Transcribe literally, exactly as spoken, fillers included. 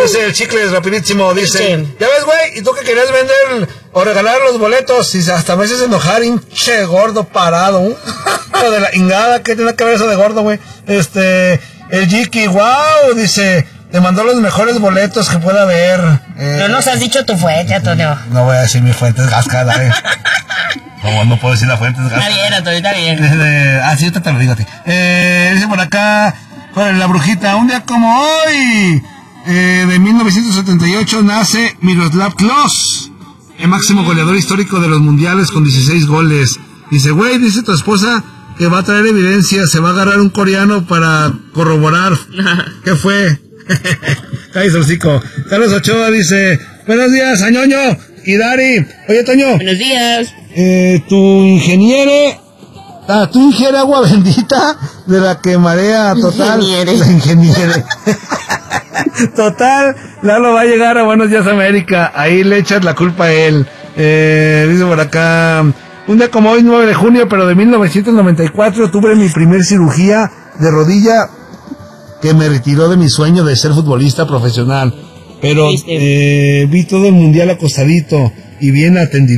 hace el Chicles rapidísimo, dice, Sí. ya ves, güey, y tú que querías vender o regalar los boletos, y hasta a veces enojar, hinche gordo parado, ¿eh? Lo de la ingada, ¿qué tiene que ver eso de gordo, güey? Este, el Jiki, wow, dice, te mandó los mejores boletos que pueda haber. Eh, No nos has dicho tu fuente, Antonio. no voy a decir mi fuente es Gascada, eh. No, no puedo decir la fuente es Está Gascada. bien, Antonio, está bien. Eh, ah, sí, yo te lo digo a ti. Eh, dice por acá, por la brujita, un día como hoy, eh, de mil novecientos setenta y ocho, nace Miroslav Klose, el máximo goleador histórico de los mundiales con dieciséis goles. Dice, güey, dice tu esposa que va a traer evidencia, se va a agarrar un coreano para corroborar. ¿Qué fue? Cállate, hocico. Carlos Ochoa dice, buenos días, Añoño y Dari. Oye, Toño. Buenos días. Eh, tu ingeniere, ah, tu ingiere agua bendita de la que marea total. Ingeniere. La ingeniere. Total, Lalo va a llegar a Buenos Días América. Ahí le echas la culpa a él. Eh, dice por acá, un día como hoy, nueve de junio, pero de mil novecientos noventa y cuatro, tuve mi primer cirugía de rodilla que me retiró de mi sueño de ser futbolista profesional. Pero eh, vi todo el mundial acostadito y bien atendido.